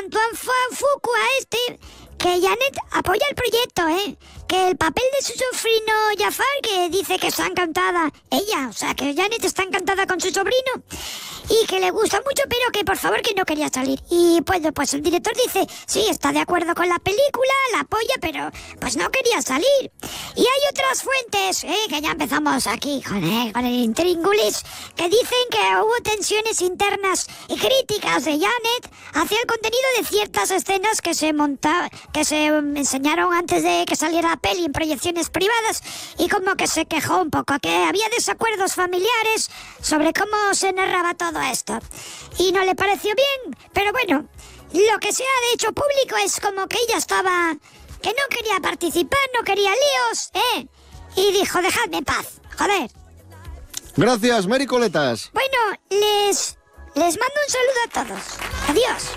Antoine Fuqua que Janet apoya el proyecto, que el papel de su sobrino Jafar, que dice que está encantada ella, o sea, que Janet está encantada con su sobrino y que le gusta mucho, pero que por favor que no quería salir. Y pues el director dice, sí, está de acuerdo con la película, la apoya, pero pues no quería salir. Y hay otras fuentes, que ya empezamos aquí con el intríngulis, que dicen que hubo tensiones internas y críticas de Janet hacia el contenido de ciertas escenas que se enseñaron antes de que saliera la peli en proyecciones privadas, y como que se quejó un poco, que había desacuerdos familiares sobre cómo se narraba todo esto y no le pareció bien. Pero bueno, lo que se ha de hecho público es como que ella que no quería participar, no quería líos, y dijo, dejadme en paz, joder. Gracias, Mary Coletas. Bueno, les mando un saludo a todos. Adiós.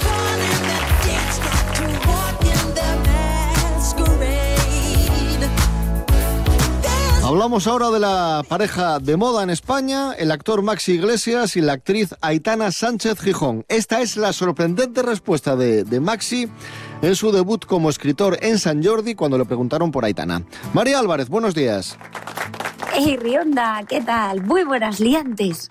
Hablamos ahora de la pareja de moda en España, el actor Maxi Iglesias y la actriz Aitana Sánchez Gijón. Esta es la sorprendente respuesta de Maxi en su debut como escritor en Sant Jordi cuando le preguntaron por Aitana. María Álvarez, buenos días. Hey, Rionda, ¿qué tal? Muy buenas liantes.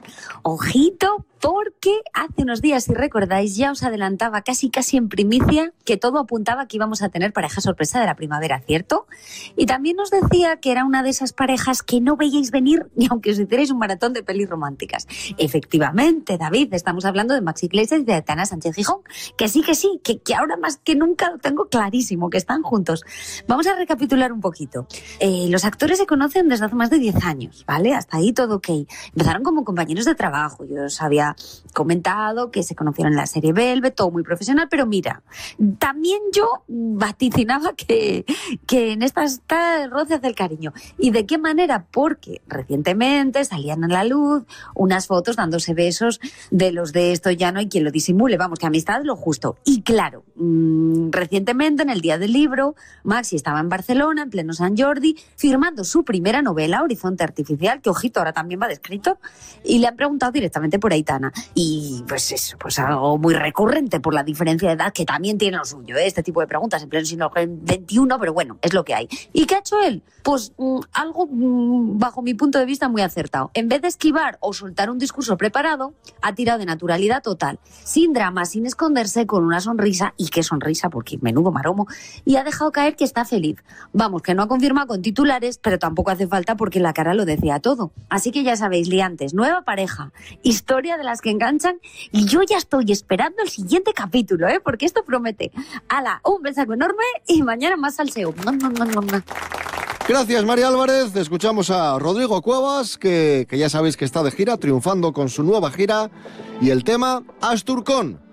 Ojito, porque hace unos días, si recordáis, ya os adelantaba casi en primicia que todo apuntaba que íbamos a tener pareja sorpresa de la primavera, ¿cierto? Y también os decía que era una de esas parejas que no veíais venir ni aunque os hicierais un maratón de pelis románticas. Efectivamente, David, estamos hablando de Maxi Iglesias y de Aitana Sánchez Gijón, que sí, que ahora más que nunca lo tengo clarísimo, que están juntos. Vamos a recapitular un poquito. Los actores se conocen desde hace más de 10 años, ¿vale? Hasta ahí todo ok. Empezaron como compañeros de trabajo. Yo os había comentado que se conocieron en la serie Velvet, todo muy profesional, pero mira, también yo vaticinaba que en estas está el roce del cariño. ¿Y de qué manera? Porque recientemente salían a la luz unas fotos dándose besos de los de esto ya no hay quien lo disimule, vamos, que amistad lo justo. Y claro, recientemente en el Día del Libro, Maxi estaba en Barcelona, en pleno Sant Jordi, firmando su primera novela, Horizonte Artificial, que ojito, ahora también va de escritor, y le han preguntado directamente por Aitana. Y pues eso, pues algo muy recurrente por la diferencia de edad, que también tiene lo suyo, este tipo de preguntas en pleno siglo XXI, pero bueno, es lo que hay. ¿Y qué ha hecho él? Pues algo, bajo mi punto de vista, muy acertado. En vez de esquivar o soltar un discurso preparado, ha tirado de naturalidad total, sin drama, sin esconderse, con una sonrisa, y qué sonrisa, porque menudo maromo, y ha dejado caer que está feliz. Vamos, que no ha confirmado con titulares, pero tampoco hace falta porque la cara lo decía todo. Así que ya sabéis, liantes, nueva pareja, historia de las que enganchan, y yo ya estoy esperando el siguiente capítulo, porque esto promete. ¡Hala! Un besazo enorme y mañana más salseo. Gracias, María Álvarez. Escuchamos a Rodrigo Cuevas, que ya sabéis que está de gira, triunfando con su nueva gira, y el tema Asturcón.